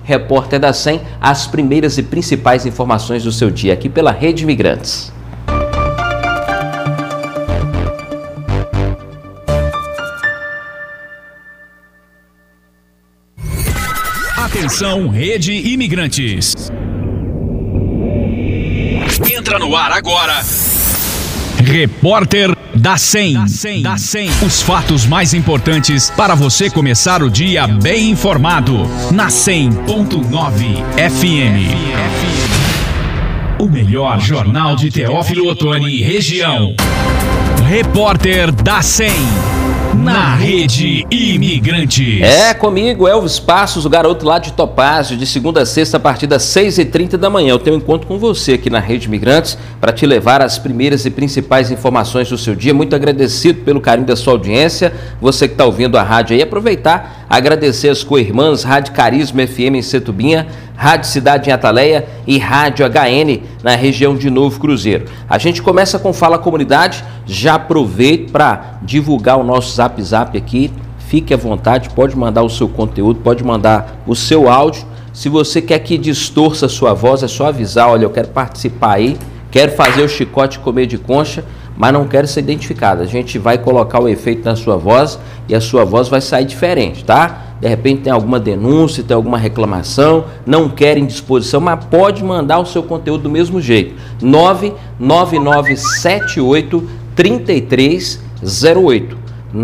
Repórter da 100, as primeiras e principais informações do seu dia, aqui pela Rede Imigrantes. Atenção, Rede Imigrantes. Entra no ar agora. Repórter da 100. Os fatos mais importantes para você começar o dia bem informado. Na 100.9 FM. O melhor jornal de Teófilo Otoni e região. Repórter da 100. Na Rede Imigrantes. É comigo, Elvis Passos, o garoto lá de Topázio, de segunda a sexta a partir das 6h30 da manhã. Eu tenho um encontro com você aqui na Rede Imigrantes para te levar as primeiras e principais informações do seu dia. Muito agradecido pelo carinho da sua audiência. Você que está ouvindo a rádio aí, aproveitar, agradecer as co-irmãs Rádio Carisma FM em Setubinha, Rádio Cidade em Ataleia e Rádio HN na região de Novo Cruzeiro. A gente começa com Fala Comunidade. Já aproveito para divulgar o nosso Zap aqui. Fique à vontade, pode mandar o seu conteúdo, pode mandar o seu áudio. Se você quer que distorça a sua voz, é só avisar: olha, eu quero participar aí, quero fazer o chicote comer de concha, mas não quero ser identificado. A gente vai colocar o efeito na sua voz e a sua voz vai sair diferente, tá? De repente tem alguma denúncia, tem alguma reclamação, não quer indisposição, mas pode mandar o seu conteúdo do mesmo jeito. 99978-3308.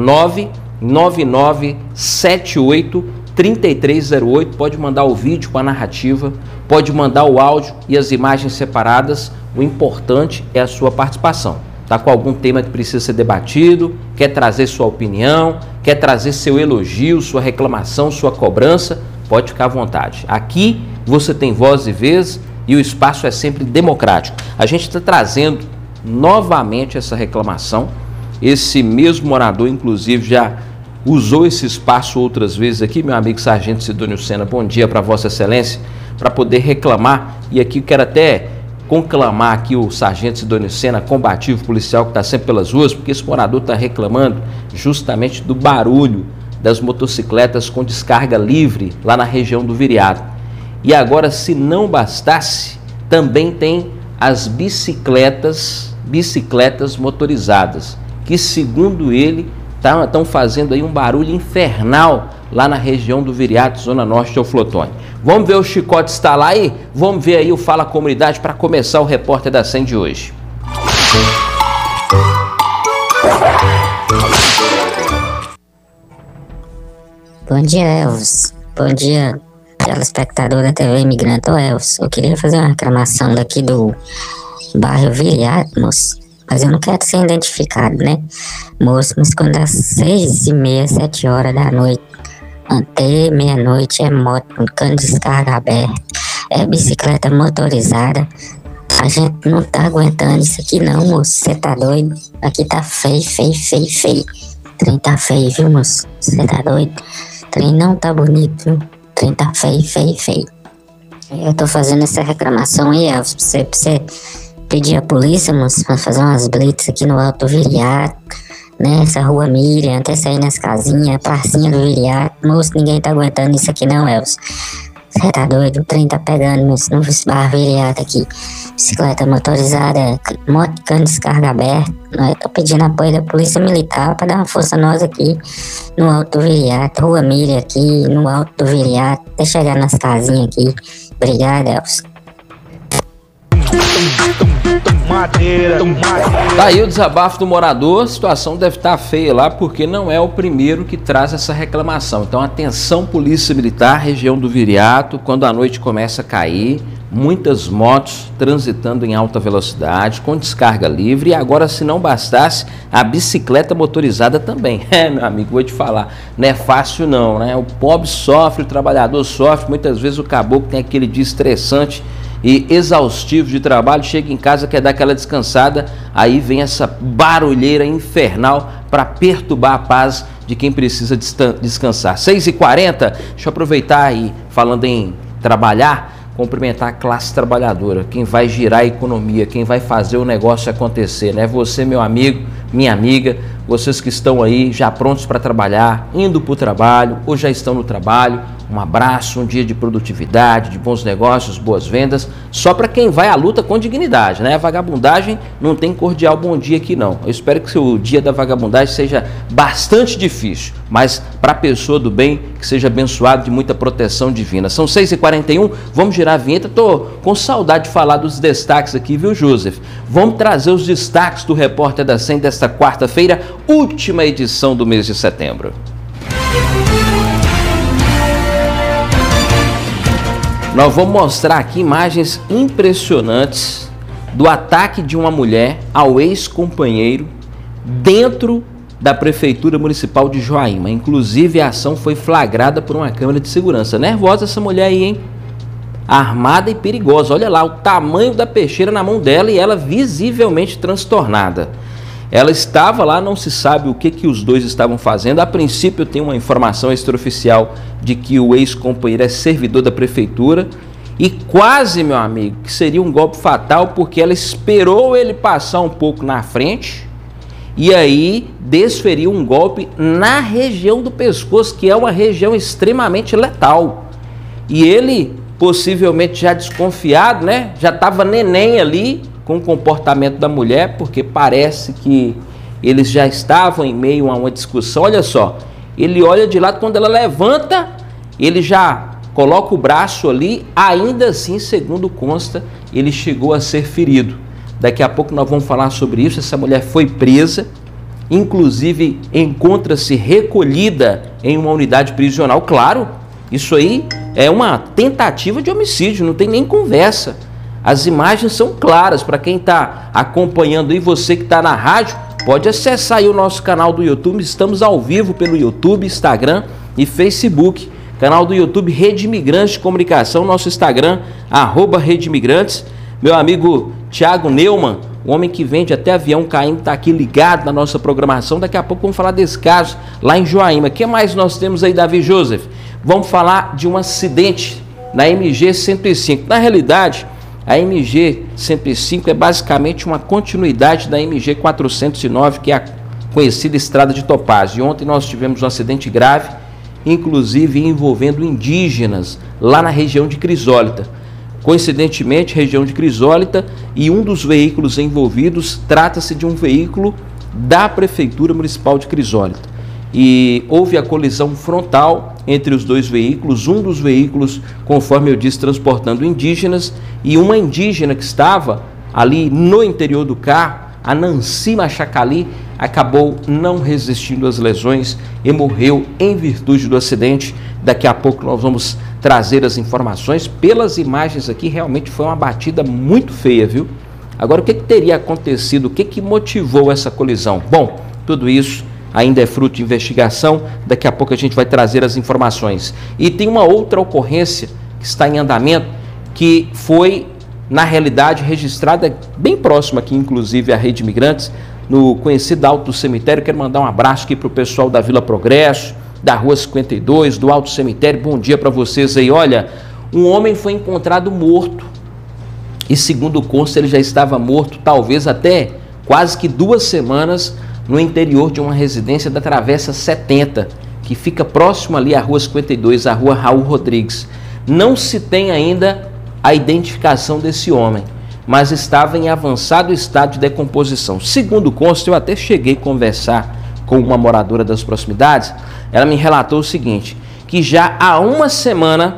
99978-3308. Pode mandar o vídeo com a narrativa, pode mandar o áudio e as imagens separadas. O importante é a sua participação. Está com algum tema que precisa ser debatido, quer trazer sua opinião, quer trazer seu elogio, sua reclamação, sua cobrança, pode ficar à vontade. Aqui você tem voz e vez e o espaço é sempre democrático. A gente está trazendo novamente essa reclamação. Esse mesmo morador, inclusive, já usou esse espaço outras vezes aqui, meu amigo Sargento Sidônio Sena, bom dia para Vossa Excelência, para poder reclamar. E aqui quero até conclamar aqui o Sargento Sidônio Sena, combativo policial que está sempre pelas ruas, porque esse morador está reclamando justamente do barulho das motocicletas com descarga livre lá na região do Viriato. E agora, se não bastasse, também tem as bicicletas motorizadas, que segundo ele estão fazendo aí um barulho infernal lá na região do Viriato, zona norte de Euflotone. Vamos ver o chicote está lá aí? Vamos ver aí o Fala Comunidade para começar o Repórter da 100 de hoje. Bom dia, Elvis. Bom dia, telespectador da TV Imigrante. Ô, Elvis, eu queria fazer uma reclamação daqui do bairro Viriato, moço. Mas eu não quero ser identificado, né, moço? Mas quando às 6h30, 7 horas da noite, até meia-noite, é moto com cano de descarga aberto, é bicicleta motorizada. A gente não tá aguentando isso aqui não, moço. Você tá doido? Aqui tá feio. O trem tá feio, viu, moço? Você tá doido? O trem não tá bonito, viu? O trem tá feio. Eu tô fazendo essa reclamação aí, Elvis, pra você pedir a polícia, moço, pra fazer umas blitz aqui no Alto Viriato, né? Essa rua Miriam, até sair nas casinhas, a pracinha do Viriato. Moço, ninguém tá aguentando isso aqui não, Elvis. Você tá doido? O trem tá pegando, moço, no bairro Viriato aqui. Bicicleta motorizada, moto cano descarga aberto. Nós tô pedindo apoio da polícia militar pra dar uma força a nós aqui no Alto Viriato, rua Miriam aqui, no Alto do Viriato, até chegar nas casinhas aqui. Obrigado, Elvis. Tá aí o desabafo do morador. A situação deve estar feia lá, porque não é o primeiro que traz essa reclamação. Então atenção, polícia militar, região do Viriato, quando a noite começa a cair, muitas motos transitando em alta velocidade, com descarga livre, e agora, se não bastasse, a bicicleta motorizada também. Meu amigo, vou te falar, não é fácil não, né? O pobre sofre, o trabalhador sofre, muitas vezes o caboclo tem aquele dia estressante e exaustivo de trabalho, chega em casa, quer dar aquela descansada, aí vem essa barulheira infernal para perturbar a paz de quem precisa descansar. 6h40, deixa eu aproveitar aí, falando em trabalhar, cumprimentar a classe trabalhadora, quem vai girar a economia, quem vai fazer o negócio acontecer, né? Você, meu amigo, minha amiga, vocês que estão aí já prontos para trabalhar, indo para o trabalho ou já estão no trabalho, um abraço, um dia de produtividade, de bons negócios, boas vendas, só para quem vai à luta com dignidade, né? A vagabundagem não tem cordial bom dia aqui não. Eu espero que o dia da vagabundagem seja bastante difícil, mas para a pessoa do bem, que seja abençoado de muita proteção divina. São 6h41, vamos girar a vinheta. Tô com saudade de falar dos destaques aqui, viu, Joseph? Vamos trazer os destaques do Repórter da 100 desta quarta-feira, última edição do mês de setembro. Nós vamos mostrar aqui imagens impressionantes do ataque de uma mulher ao ex-companheiro dentro da Prefeitura Municipal de Joaíma. Inclusive, a ação foi flagrada por uma câmera de segurança. Nervosa essa mulher aí, hein? Armada e perigosa. Olha lá o tamanho da peixeira na mão dela e ela visivelmente transtornada. Ela estava lá, não se sabe o que os dois estavam fazendo. A princípio, tem uma informação extraoficial de que o ex-companheiro é servidor da prefeitura. E quase, meu amigo, que seria um golpe fatal, porque ela esperou ele passar um pouco na frente e aí desferiu um golpe na região do pescoço, que é uma região extremamente letal. E ele, possivelmente já desconfiado, né? Já estava neném ali com o comportamento da mulher, porque parece que eles já estavam em meio a uma discussão. Olha só, ele olha de lado, quando ela levanta, ele já coloca o braço ali, ainda assim, segundo consta, ele chegou a ser ferido. Daqui a pouco nós vamos falar sobre isso. Essa mulher foi presa, inclusive encontra-se recolhida em uma unidade prisional. Claro, isso aí é uma tentativa de homicídio, não tem nem conversa. As imagens são claras para quem está acompanhando aí. Você que está na rádio, pode acessar aí o nosso canal do YouTube. Estamos ao vivo pelo YouTube, Instagram e Facebook. Canal do YouTube Rede Imigrantes de Comunicação, nosso Instagram, @Rede Imigrantes. Meu amigo Thiago Neumann, o homem que vende até avião caindo, está aqui ligado na nossa programação. Daqui a pouco vamos falar desse caso lá em Joaíma. O que mais nós temos aí, Davi Joseph? Vamos falar de um acidente na MG 105. Na realidade, a MG 105 é basicamente uma continuidade da MG 409, que é a conhecida Estrada de Topázio. Ontem nós tivemos um acidente grave, inclusive envolvendo indígenas lá na região de Crisólita. Coincidentemente, região de Crisólita, e um dos veículos envolvidos trata-se de um veículo da Prefeitura Municipal de Crisólita. E houve a colisão frontal entre os dois veículos, um dos veículos, conforme eu disse, transportando indígenas, e uma indígena que estava ali no interior do carro, a Nancy Machacali, acabou não resistindo às lesões e morreu em virtude do acidente. Daqui a pouco nós vamos trazer as informações. Pelas imagens aqui, realmente foi uma batida muito feia, viu? Agora, o que teria acontecido? O que motivou essa colisão? Bom, tudo isso ainda é fruto de investigação. Daqui a pouco a gente vai trazer as informações. E tem uma outra ocorrência que está em andamento, que foi, na realidade, registrada bem próxima aqui, inclusive, à Rede Imigrantes, no conhecido Alto Cemitério. Quero mandar um abraço aqui para o pessoal da Vila Progresso, da Rua 52, do Alto Cemitério. Bom dia para vocês aí. Olha, um homem foi encontrado morto e, segundo consta, ele já estava morto, talvez até quase que 2 semanas, no interior de uma residência da Travessa 70, que fica próximo ali à Rua 52, a Rua Raul Rodrigues. Não se tem ainda a identificação desse homem, mas estava em avançado estado de decomposição. Segundo consta, eu até cheguei a conversar com uma moradora das proximidades. Ela me relatou o seguinte, que já há uma semana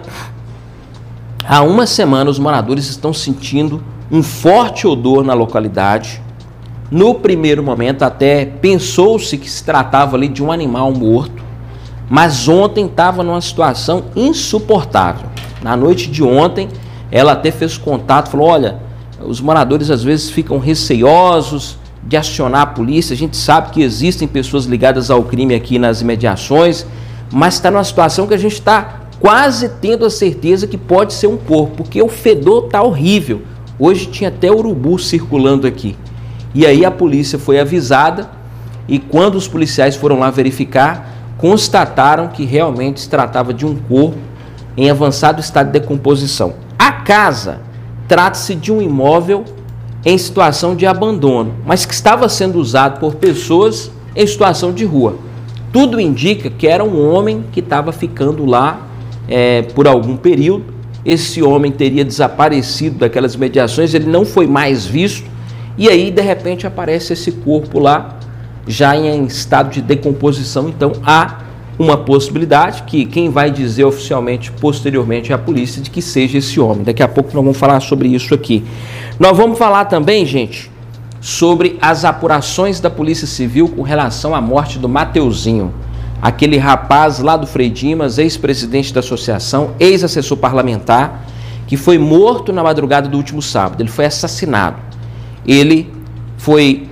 os moradores estão sentindo um forte odor na localidade. No primeiro momento até pensou-se que se tratava ali de um animal morto, mas ontem estava numa situação insuportável. Na noite de ontem, ela até fez contato, falou, olha, os moradores às vezes ficam receosos de acionar a polícia. A gente sabe que existem pessoas ligadas ao crime aqui nas imediações, mas está numa situação que a gente está quase tendo a certeza que pode ser um corpo, porque o fedor está horrível. Hoje tinha até urubu circulando aqui. E aí a polícia foi avisada e quando os policiais foram lá verificar, constataram que realmente se tratava de um corpo em avançado estado de decomposição. A casa trata-se de um imóvel em situação de abandono, mas que estava sendo usado por pessoas em situação de rua. Tudo indica que era um homem que estava ficando lá por algum período. Esse homem teria desaparecido daquelas mediações, ele não foi mais visto, e aí de repente aparece esse corpo lá, já em estado de decomposição. Então há uma possibilidade, que quem vai dizer oficialmente posteriormente é a polícia, de que seja esse homem. Daqui a pouco nós vamos falar sobre isso aqui. Nós vamos falar também, gente, sobre as apurações da Polícia Civil com relação à morte do Mateuzinho, aquele rapaz lá do Frei Dimas, ex-presidente da associação, ex-assessor parlamentar, que foi morto na madrugada do último sábado. Ele foi assassinado. Ele foi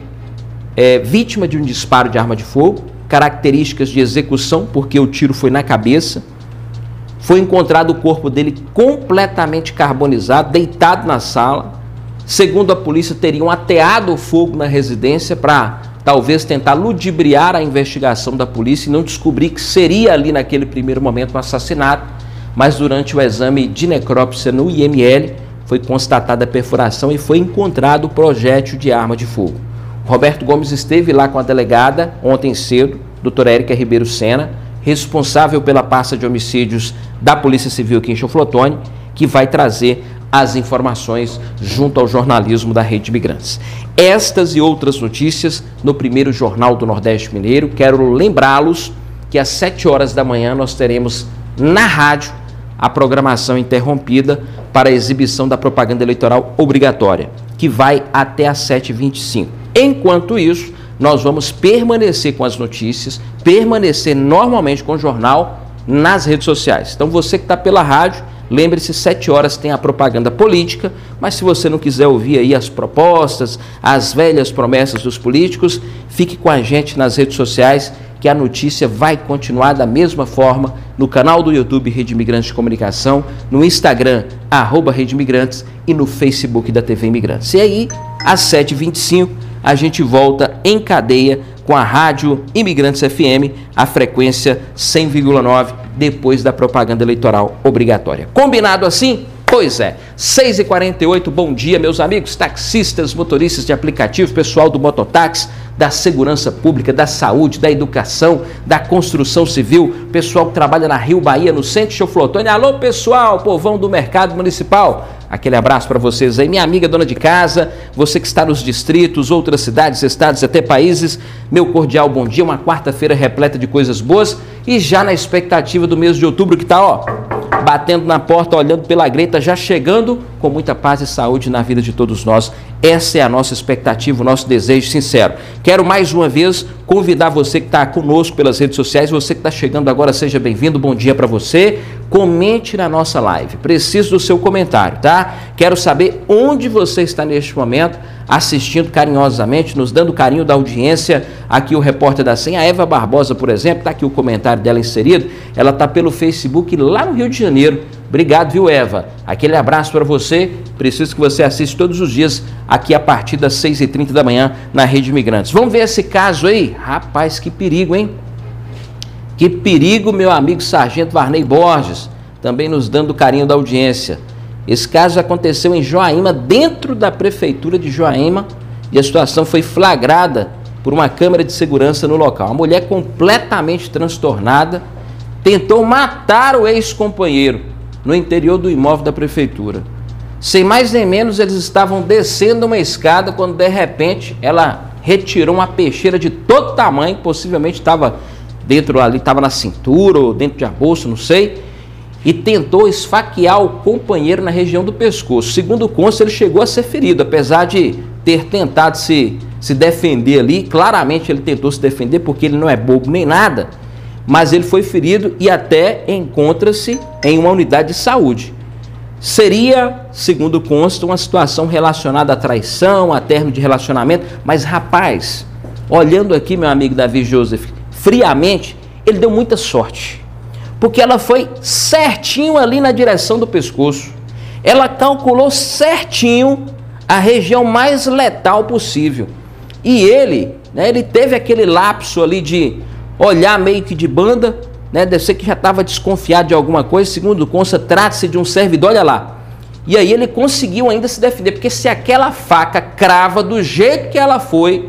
vítima de um disparo de arma de fogo, características de execução, porque o tiro foi na cabeça. Foi encontrado o corpo dele completamente carbonizado, deitado na sala. Segundo a polícia, teriam ateado o fogo na residência para talvez tentar ludibriar a investigação da polícia e não descobrir que seria ali naquele primeiro momento um assassinato, mas durante o exame de necrópsia no IML foi constatada a perfuração e foi encontrado o projétil de arma de fogo. Roberto Gomes esteve lá com a delegada ontem cedo, doutora Érica Ribeiro Sena, responsável pela pasta de homicídios da Polícia Civil aqui em Choflotone, que vai trazer as informações junto ao jornalismo da Rede Imigrantes. Estas e outras notícias no primeiro Jornal do Nordeste Mineiro. Quero lembrá-los que às 7 horas da manhã nós teremos na rádio a programação interrompida para a exibição da propaganda eleitoral obrigatória, que vai até às 7h25. Enquanto isso, nós vamos permanecer com as notícias, permanecer normalmente com o jornal nas redes sociais. Então você que está pela rádio, lembre-se, 7 horas tem a propaganda política, mas se você não quiser ouvir aí as propostas, as velhas promessas dos políticos, fique com a gente nas redes sociais, que a notícia vai continuar da mesma forma no canal do YouTube Rede Imigrantes de Comunicação, no Instagram, @Rede Imigrantes, e no Facebook da TV Imigrantes. E aí, às 7h25, a gente volta em cadeia com a Rádio Imigrantes FM, a frequência 100,9, depois da propaganda eleitoral obrigatória. Combinado assim? Pois é. 6h48, bom dia, meus amigos, taxistas, motoristas de aplicativo, pessoal do mototáxi, da segurança pública, da saúde, da educação, da construção civil, pessoal que trabalha na Rio Bahia, no centro de Choflotone. Alô, pessoal, povão do mercado municipal. Aquele abraço para vocês aí, minha amiga dona de casa, você que está nos distritos, outras cidades, estados e até países, meu cordial bom dia, uma quarta-feira repleta de coisas boas e já na expectativa do mês de outubro que está, ó, batendo na porta, olhando pela greta, já chegando com muita paz e saúde na vida de todos nós. Essa é a nossa expectativa, o nosso desejo sincero. Quero mais uma vez convidar você que está conosco pelas redes sociais, você que está chegando agora, seja bem-vindo, bom dia para você. Comente na nossa live, preciso do seu comentário, tá? Quero saber onde você está neste momento, assistindo carinhosamente, nos dando carinho da audiência. Aqui o repórter da SEM, a Eva Barbosa, por exemplo, está aqui o comentário dela inserido, ela está pelo Facebook lá no Rio de Janeiro. Obrigado, viu, Eva? Aquele abraço para você, preciso que você assista todos os dias aqui a partir das 6h30 da manhã na Rede Imigrantes. Vamos ver esse caso aí? Rapaz, que perigo, hein? Que perigo, meu amigo Sargento Varney Borges, também nos dando carinho da audiência. Esse caso aconteceu em Joaíma, dentro da prefeitura de Joaíma, e a situação foi flagrada por uma câmera de segurança no local. A mulher completamente transtornada tentou matar o ex-companheiro no interior do imóvel da prefeitura. Sem mais nem menos, eles estavam descendo uma escada quando de repente ela retirou uma peixeira de todo tamanho, possivelmente estava dentro ali, estava na cintura ou dentro de uma bolsa, não sei, e tentou esfaquear o companheiro na região do pescoço. Segundo o consta, ele chegou a ser ferido, apesar de ter tentado se defender ali. Claramente ele tentou se defender porque ele não é bobo nem nada, mas ele foi ferido e até encontra-se em uma unidade de saúde. Seria, segundo consta, uma situação relacionada à traição, a término de relacionamento, mas rapaz, olhando aqui, meu amigo Davi Joseph, friamente, ele deu muita sorte, porque ela foi certinho ali na direção do pescoço. Ela calculou certinho a região mais letal possível. E ele, né, ele teve aquele lapso ali de olhar meio que de banda, né, deve ser que já estava desconfiado de alguma coisa. Segundo consta, trata-se de um servidor, olha lá. E aí ele conseguiu ainda se defender, porque se aquela faca crava do jeito que ela foi,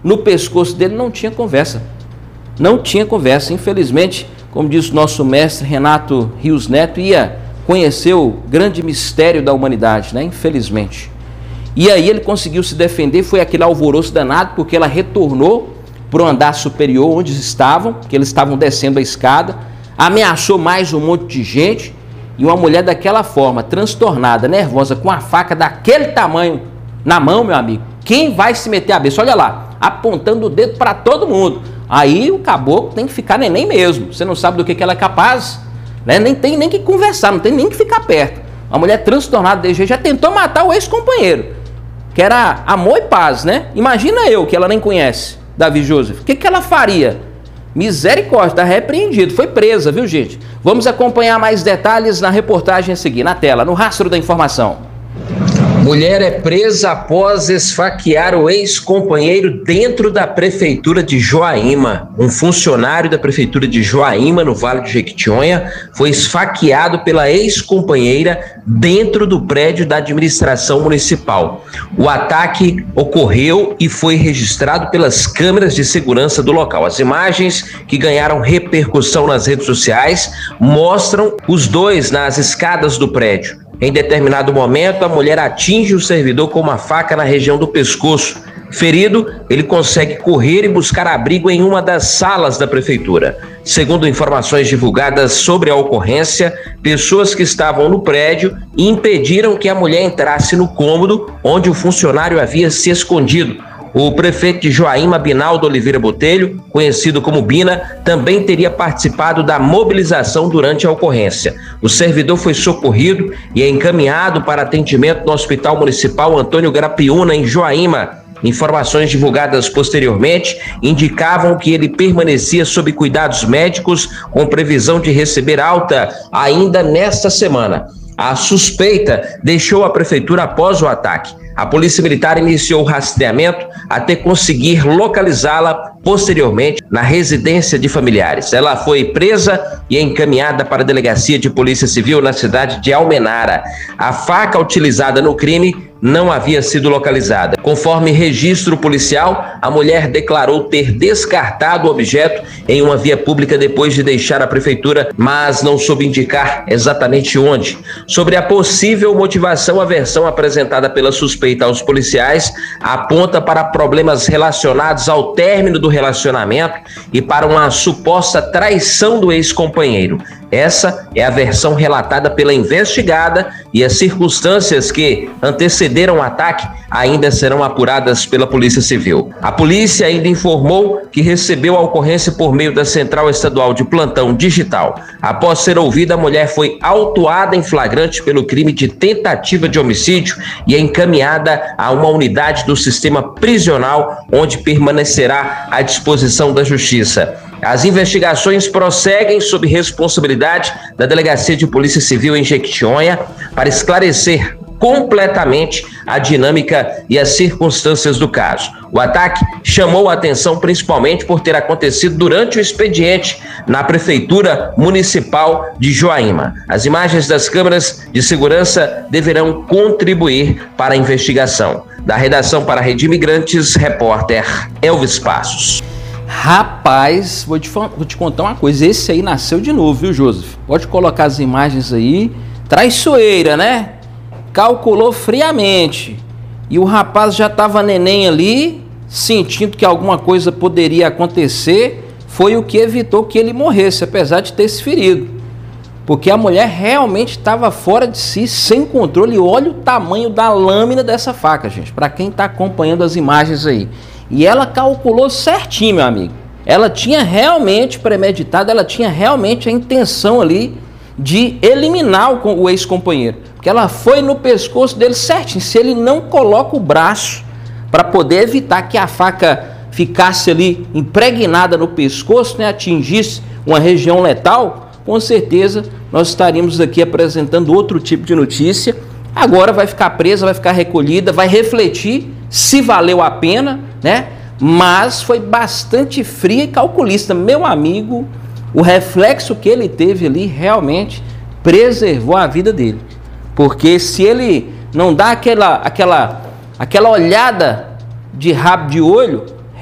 no pescoço dele, não tinha conversa. Não tinha conversa. Infelizmente, como disse o nosso mestre Renato Rios Neto, ia conhecer o grande mistério da humanidade, né? Infelizmente. E aí ele conseguiu se defender, foi aquele alvoroço danado, porque ela retornou para o andar superior onde estavam, que eles estavam descendo a escada, ameaçou mais um monte de gente, e uma mulher daquela forma, transtornada, nervosa, com a faca daquele tamanho na mão, meu amigo, quem vai se meter a besta? Olha lá, apontando o dedo para todo mundo. Aí o caboclo tem que ficar neném mesmo, você não sabe do que ela é capaz, né? Nem tem nem que conversar, não tem nem que ficar perto. A mulher transtornada desse jeito já tentou matar o ex-companheiro, que era amor e paz, né? Imagina eu, que ela nem conhece, Davi Joseph, o que ela faria? Misericórdia, está repreendido, foi presa, viu, gente? Vamos acompanhar mais detalhes na reportagem a seguir, na tela, no Rastro da Informação. Mulher é presa após esfaquear o ex-companheiro dentro da prefeitura de Joaíma. Um funcionário da prefeitura de Joaíma, no Vale de Jequitinhonha, foi esfaqueado pela ex-companheira dentro do prédio da administração municipal. O ataque ocorreu e foi registrado pelas câmeras de segurança do local. As imagens, que ganharam repercussão nas redes sociais, mostram os dois nas escadas do prédio. Em determinado momento, a mulher atinge o servidor com uma faca na região do pescoço. Ferido, ele consegue correr e buscar abrigo em uma das salas da prefeitura. Segundo informações divulgadas sobre a ocorrência, pessoas que estavam no prédio impediram que a mulher entrasse no cômodo onde o funcionário havia se escondido. O prefeito de Joaíma, Binaldo Oliveira Botelho, conhecido como Bina, também teria participado da mobilização durante a ocorrência. O servidor foi socorrido e é encaminhado para atendimento no Hospital Municipal Antônio Grapiúna, em Joaíma. Informações divulgadas posteriormente indicavam que ele permanecia sob cuidados médicos, com previsão de receber alta ainda nesta semana. A suspeita deixou a prefeitura após o ataque. A Polícia Militar iniciou o rastreamento até conseguir localizá-la posteriormente na residência de familiares. Ela foi presa e encaminhada para a Delegacia de Polícia Civil na cidade de Almenara. A faca utilizada no crime não havia sido localizada. Conforme registro policial, a mulher declarou ter descartado o objeto em uma via pública depois de deixar a prefeitura, mas não soube indicar exatamente onde. Sobre a possível motivação, a versão apresentada pela suspeita aos policiais aponta para problemas relacionados ao término do relacionamento e para uma suposta traição do ex-companheiro. Essa é a versão relatada pela investigada e as circunstâncias que antecederam o ataque ainda serão apuradas pela Polícia Civil. A polícia ainda informou que recebeu a ocorrência por meio da Central Estadual de Plantão Digital. Após ser ouvida, a mulher foi autuada em flagrante pelo crime de tentativa de homicídio e é encaminhada a uma unidade do sistema prisional, onde permanecerá à disposição da Justiça. As investigações prosseguem sob responsabilidade da Delegacia de Polícia Civil em Jequitinhonha para esclarecer completamente a dinâmica e as circunstâncias do caso. O ataque chamou a atenção principalmente por ter acontecido durante o expediente na Prefeitura Municipal de Joaíma. As imagens das câmeras de segurança deverão contribuir para a investigação. Da redação para a Rede Imigrantes, repórter Elvis Passos. Rapaz, vou te contar uma coisa, esse aí nasceu de novo, viu, Joseph? Pode colocar as imagens aí. Traiçoeira, né? Calculou friamente. E o rapaz já estava neném ali, sentindo que alguma coisa poderia acontecer, foi o que evitou que ele morresse, apesar de ter se ferido. Porque a mulher realmente estava fora de si, sem controle. E olha o tamanho da lâmina dessa faca, gente, para quem está acompanhando as imagens aí. E ela calculou certinho, meu amigo. Ela tinha realmente premeditado, ela tinha realmente a intenção ali de eliminar o ex-companheiro. Porque ela foi no pescoço dele certinho. Se ele não coloca o braço para poder evitar que a faca ficasse ali impregnada no pescoço, né, atingisse uma região letal, com certeza nós estaríamos aqui apresentando outro tipo de notícia. Agora vai ficar presa, vai ficar recolhida, vai refletir se valeu a pena, né? Mas foi bastante fria e calculista. Meu amigo, o reflexo que ele teve ali realmente preservou a vida dele. Porque se ele não dá aquela olhada de rabo de olho,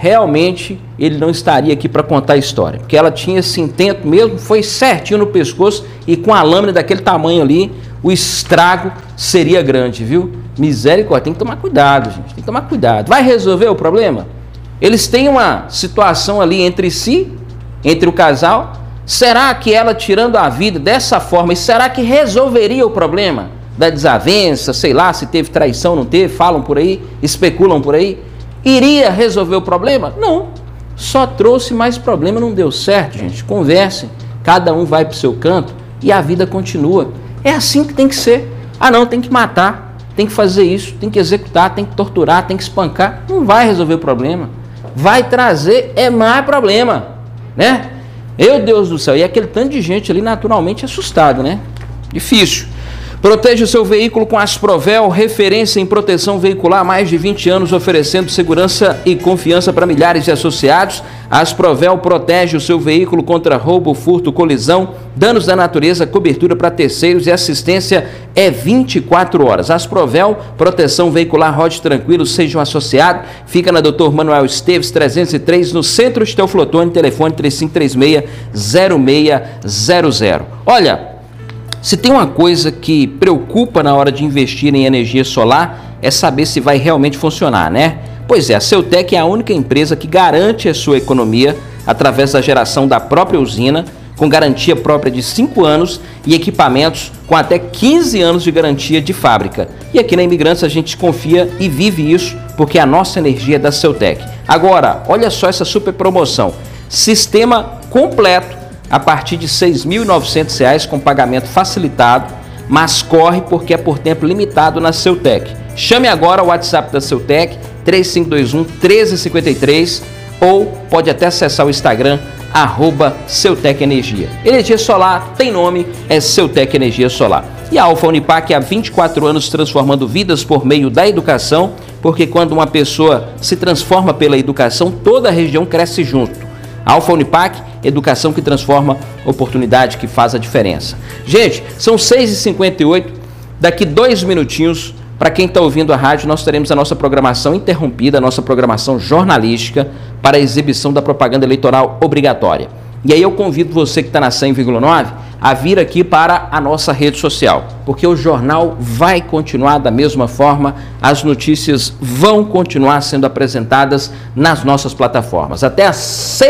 realmente ele não estaria aqui para contar a história, porque ela tinha esse intento mesmo, foi certinho no pescoço e com a lâmina daquele tamanho ali, o estrago seria grande, viu? Misericórdia, tem que tomar cuidado, gente, tem que tomar cuidado. Vai resolver o problema? Eles têm uma situação ali entre si, entre o casal. Será que ela tirando a vida dessa forma, e será que resolveria o problema da desavença, sei lá, se teve traição, não teve, falam por aí, especulam por aí? Iria resolver o problema? Não, só trouxe mais problema, não deu certo, gente. Conversem, cada um vai para o seu canto e a vida continua. É assim que tem que ser. Ah não, tem que matar, tem que fazer isso, tem que executar, tem que torturar, tem que espancar. Não vai resolver o problema, vai trazer mais problema, né? Meu Deus do céu, e aquele tanto de gente ali naturalmente assustado, né? Difícil. Proteja o seu veículo com Asprovel, referência em proteção veicular há mais de 20 anos, oferecendo segurança e confiança para milhares de associados. A Asprovel protege o seu veículo contra roubo, furto, colisão, danos da natureza, cobertura para terceiros e assistência é 24 horas. Asprovel, proteção veicular, rode tranquilo, seja um associado. Fica na Dr. Manuel Esteves, 303, no centro de Teoflotone, telefone 3536-0600. Olha, se tem uma coisa que preocupa na hora de investir em energia solar, é saber se vai realmente funcionar, né? Pois é, a Ceutec é a única empresa que garante a sua economia através da geração da própria usina, com garantia própria de 5 anos e equipamentos com até 15 anos de garantia de fábrica. E aqui na Imigrantes a gente confia e vive isso, porque a nossa energia é da Ceutec. Agora, olha só essa super promoção. Sistema completo a partir de R$ 6.900 com pagamento facilitado, mas corre porque é por tempo limitado na Ceutec. Chame agora o WhatsApp da Ceutec, 3521-1353, ou pode até acessar o Instagram, @Ceutec Energia. Energia solar tem nome, é Ceutec Energia Solar. E a Alfa Unipac há 24 anos transformando vidas por meio da educação, porque quando uma pessoa se transforma pela educação, toda a região cresce junto. Alfa Unipac, educação que transforma, oportunidade que faz a diferença. Gente, são 6h58, daqui 2 minutinhos, para quem está ouvindo a rádio, nós teremos a nossa programação interrompida, a nossa programação jornalística para a exibição da propaganda eleitoral obrigatória. E aí eu convido você que está na 100,9 a vir aqui para a nossa rede social, porque o jornal vai continuar da mesma forma, as notícias vão continuar sendo apresentadas nas nossas plataformas. Até às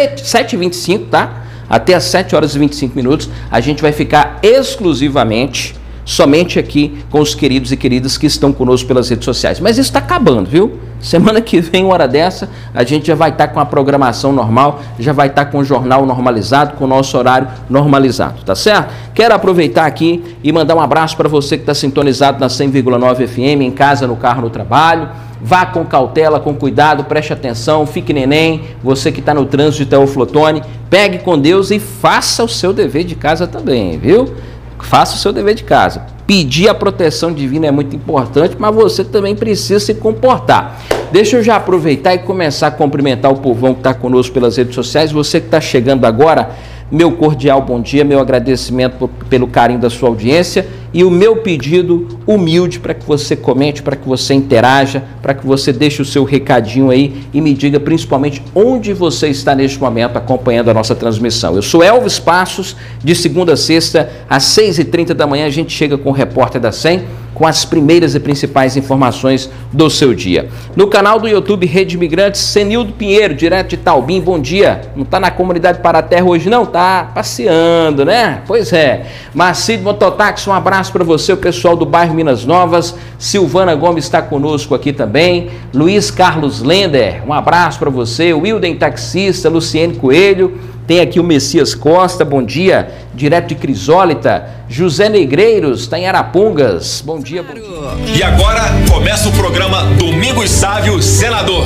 7h25, tá? Até às 7 horas e 25 minutos, a gente vai ficar exclusivamente, somente aqui com os queridos e queridas que estão conosco pelas redes sociais. Mas isso está acabando, viu? Semana que vem, uma hora dessa, a gente já vai estar com a programação normal, já vai estar com o jornal normalizado, com o nosso horário normalizado, tá certo? Quero aproveitar aqui e mandar um abraço para você que está sintonizado na 100,9 FM, em casa, no carro, no trabalho. Vá com cautela, com cuidado, preste atenção, fique neném, você que está no trânsito de Teoflotone, pegue com Deus e faça o seu dever de casa também, viu? Faça o seu dever de casa. Pedir a proteção divina é muito importante, mas você também precisa se comportar. Deixa eu já aproveitar e começar a cumprimentar o povão que está conosco pelas redes sociais. Você que está chegando agora, meu cordial bom dia, meu agradecimento pelo carinho da sua audiência e o meu pedido humilde para que você comente, para que você interaja, para que você deixe o seu recadinho aí e me diga principalmente onde você está neste momento acompanhando a nossa transmissão. Eu sou Elvis Passos, de segunda a sexta, às 6h30 da manhã, a gente chega com o Repórter da 100, com as primeiras e principais informações do seu dia. No canal do YouTube Rede Imigrantes, Senildo Pinheiro, direto de Taubim, bom dia. Não está na comunidade Paraterra hoje não? Tá passeando, né? Pois é. Marcílio Mototáxi, um abraço para você, o pessoal do bairro Minas Novas. Silvana Gomes está conosco aqui também. Luiz Carlos Lender, um abraço para você. Wilden Taxista, Luciene Coelho. Tem aqui o Messias Costa, bom dia, direto de Crisólita. José Negreiros, está em Arapongas, bom dia, bom dia. E agora começa o programa Domingos Sávio, senador.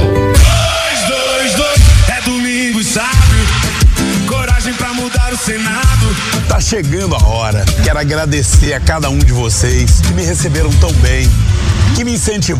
222, é Domingos Sávio, coragem pra mudar o Senado. Tá chegando a hora, quero agradecer a cada um de vocês que me receberam tão bem, que me incentivaram.